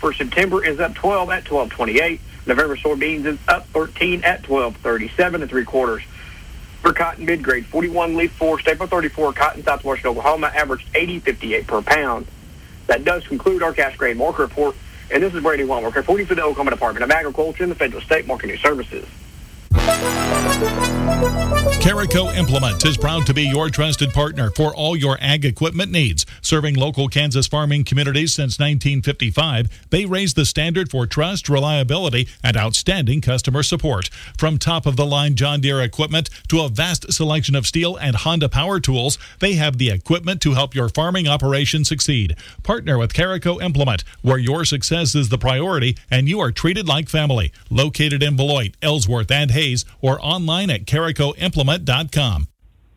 for September is up 12 at 12.28. November soybeans is up 13 at 12.37 3/4. For cotton mid-grade, 41 leaf 4, staple 34, cotton southwestern Oklahoma averaged 80.58 per pound. That does conclude our cash grain market report. And this is Brady Walmart reporting for the Oklahoma Department of Agriculture and the Federal State Marketing Services. Carico Implement is proud to be your trusted partner for all your ag equipment needs. Serving local Kansas farming communities since 1955, they raise the standard for trust, reliability, and outstanding customer support. From top-of-the-line John Deere equipment to a vast selection of Steel and Honda power tools, they have the equipment to help your farming operation succeed. Partner with Carico Implement, where your success is the priority and you are treated like family. Located in Beloit, Ellsworth, and Hayes, or online at caricoimplement.com.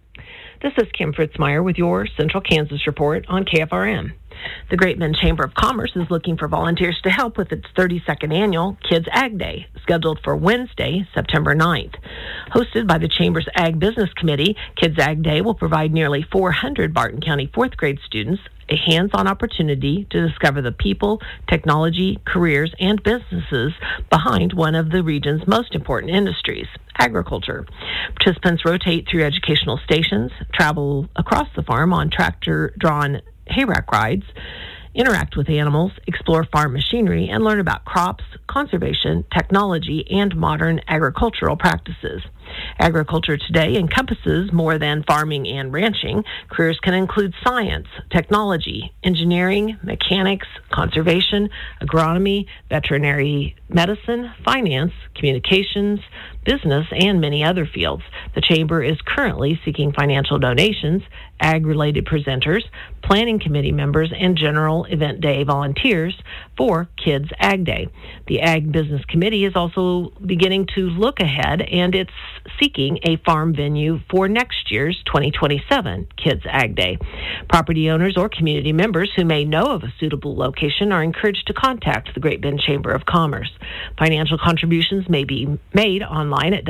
This is Kim Fritzmeyer with your Central Kansas Report on KFRM. The Great Bend Chamber of Commerce is looking for volunteers to help with its 32nd annual Kids Ag Day, scheduled for Wednesday, September 9th. Hosted by the Chamber's Ag Business Committee, Kids Ag Day will provide nearly 400 Barton County 4th grade students a hands-on opportunity to discover the people, technology, careers, and businesses behind one of the region's most important industries, agriculture. Participants rotate through educational stations, travel across the farm on tractor-drawn hayrack rides, interact with animals, explore farm machinery, and learn about crops, conservation, technology, and modern agricultural practices. Agriculture today encompasses more than farming and ranching. Careers can include science, technology, engineering, mechanics, conservation, agronomy, veterinary medicine, finance, communications, business, and many other fields. The Chamber is currently seeking financial donations, ag-related presenters, planning committee members, and general event day volunteers for Kids Ag Day. The Ag Business Committee is also beginning to look ahead, and it's seeking a farm venue for next year's 2027 Kids Ag Day. Property owners or community members who may know of a suitable location are encouraged to contact the Great Bend Chamber of Commerce. Financial contributions may be made online at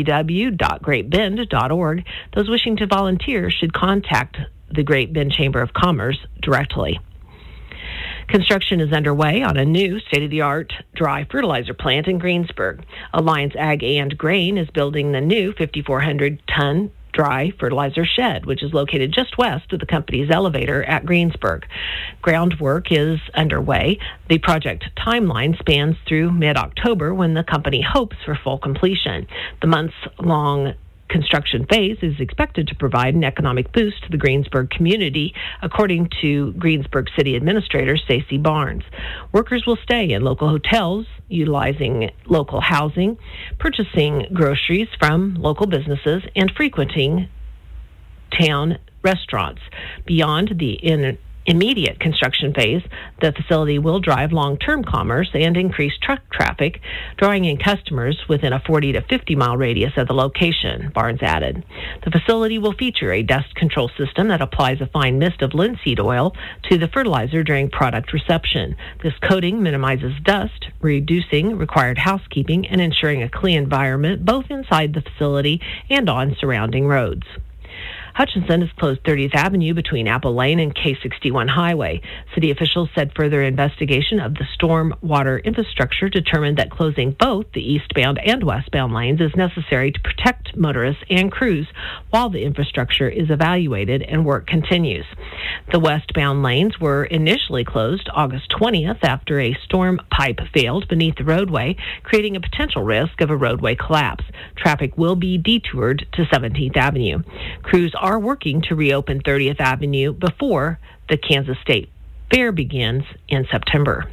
www.greatbend.org. Those wishing to volunteer should contact the Great Bend Chamber of Commerce directly. Construction is underway on a new state-of-the-art dry fertilizer plant in Greensburg. Alliance Ag and Grain is building the new 5,400-ton dry fertilizer shed, which is located just west of the company's elevator at Greensburg. Groundwork is underway. The project timeline spans through mid-October, when the company hopes for full completion. The months-long construction phase is expected to provide an economic boost to the Greensburg community, according to Greensburg City Administrator Stacey Barnes. Workers will stay in local hotels, utilizing local housing, purchasing groceries from local businesses, and frequenting town restaurants. Beyond the immediate construction phase, the facility will drive long-term commerce and increase truck traffic, drawing in customers within a 40 to 50-mile radius of the location, Barnes added. The facility will feature a dust control system that applies a fine mist of linseed oil to the fertilizer during product reception. This coating minimizes dust, reducing required housekeeping and ensuring a clean environment both inside the facility and on surrounding roads. Hutchinson has closed 30th Avenue between Apple Lane and K61 Highway. City officials said further investigation of the storm water infrastructure determined that closing both the eastbound and westbound lanes is necessary to protect motorists and crews while the infrastructure is evaluated and work continues. The westbound lanes were initially closed August 20th after a storm pipe failed beneath the roadway, creating a potential risk of a roadway collapse. Traffic will be detoured to 17th Avenue. Crews are working to reopen 30th Avenue before the Kansas State Fair begins in September.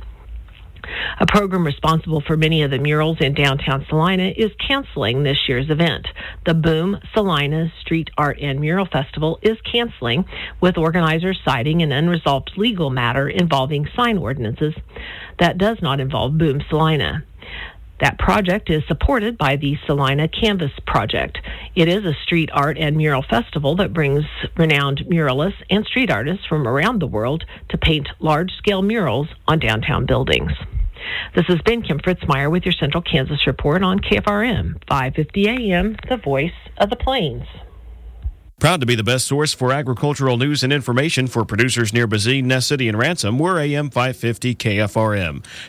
A program responsible for many of the murals in downtown Salina is canceling this year's event. The Boom Salina Street Art and Mural Festival is canceling, with organizers citing an unresolved legal matter involving sign ordinances that does not involve Boom Salina. That project is supported by the Salina Canvas Project. It is a street art and mural festival that brings renowned muralists and street artists from around the world to paint large-scale murals on downtown buildings. This has been Kim Fritzmeyer with your Central Kansas Report on KFRM, 550 AM, the voice of the Plains. Proud to be the best source for agricultural news and information for producers near Bazine, Ness City, and Ransom. We're AM 550 KFRM.